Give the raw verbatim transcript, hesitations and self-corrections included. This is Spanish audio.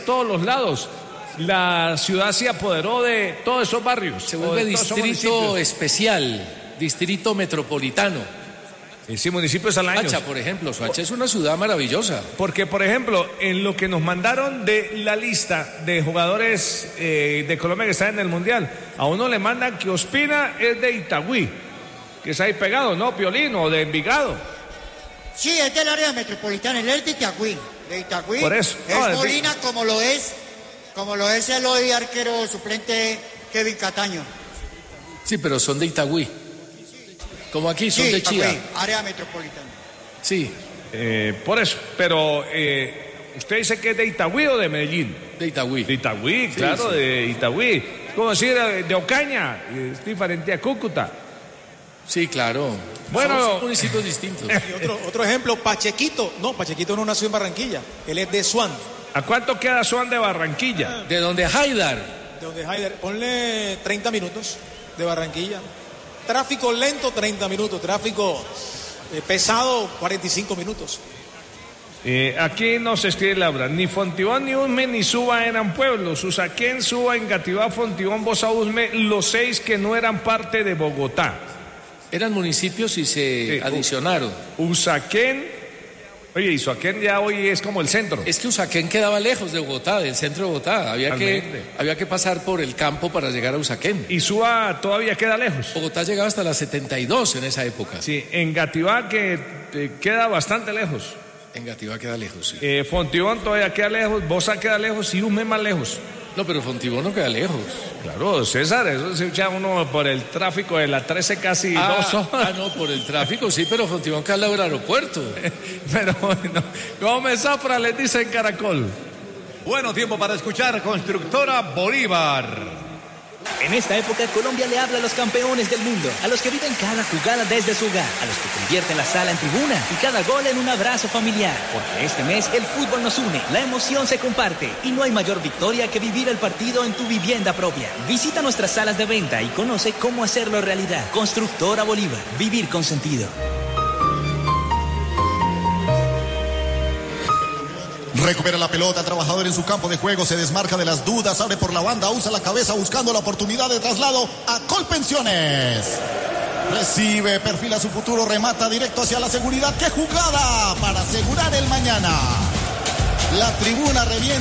todos los lados. La ciudad se apoderó de todos esos barrios. Se vuelve distrito especial, distrito metropolitano. Sí, municipios al año. Soacha, por ejemplo, Soacha es una ciudad maravillosa. Porque, por ejemplo, en lo que nos mandaron de la lista de jugadores eh, de Colombia que están en el Mundial, a uno le mandan que Ospina es de Itagüí, que es ahí pegado, ¿no? Piolino, de Envigado. Sí, es del área metropolitana, él es de Itagüí. De Itagüí. Por eso. Es No, Molina, como lo es, como lo es el hoy arquero suplente Kevin Cataño. Sí, pero son de Itagüí. Como aquí son sí, de Chía. Itagüí, área metropolitana. Sí. Eh, por eso, pero eh, ¿usted dice que es de Itagüí o de Medellín? De Itagüí. De Itagüí, Sí, claro, sí. de Itagüí. Es como decir de, de Ocaña, es diferente a Cúcuta. Sí, claro. Bueno, son municipios distintos. Y otro, otro ejemplo, Pachequito. No, Pachequito no nació en Barranquilla. Él es de Suán. ¿A cuánto queda Suán de Barranquilla? De donde Haidar. De donde Haider. Ponle treinta minutos de Barranquilla. Tráfico lento, treinta minutos. Tráfico eh, pesado, cuarenta y cinco minutos. Eh, aquí nos escribe Laura, ni Fontibón, ni Usme, ni Suba eran pueblos. Usaquén, Suba, Engativá, Fontibón, Bosa, Usme, los seis que no eran parte de Bogotá. Eran municipios y se Sí, adicionaron. Usaquén, oye, y Usaquén ya hoy es como el centro. Es que Usaquén quedaba lejos de Bogotá, del centro de Bogotá. Había que, Realmente. había que pasar por el campo para llegar a Usaquén. Y Suba todavía queda lejos. Bogotá llegaba hasta las setenta y dos en esa época. Sí, Engativá que eh, queda bastante lejos. Engativá queda lejos, sí. Eh, Fontibón todavía queda lejos, Bosa queda lejos y Usme más lejos. No, pero Fontibón no queda lejos. Claro, César, eso se echa uno por el tráfico de la trece casi Ah, dos horas. ah, no, por el tráfico, sí, pero Fontibón queda al lado del aeropuerto. Pero bueno, Gómez Zafra les dice en Caracol. Bueno, tiempo para escuchar Constructora Bolívar. En esta época, Colombia le habla a los campeones del mundo, a los que viven cada jugada desde su hogar, a los que convierten la sala en tribuna y cada gol en un abrazo familiar. Porque este mes el fútbol nos une, la emoción se comparte y no hay mayor victoria que vivir el partido en tu vivienda propia. Visita nuestras salas de venta y conoce cómo hacerlo realidad. Constructora Bolívar, vivir con sentido. Recupera la pelota, trabajador en su campo de juego, se desmarca de las dudas, abre por la banda, usa la cabeza buscando la oportunidad de traslado a Colpensiones. Recibe, perfila su futuro, remata directo hacia la seguridad. ¡Qué jugada para asegurar el mañana! La tribuna revienta.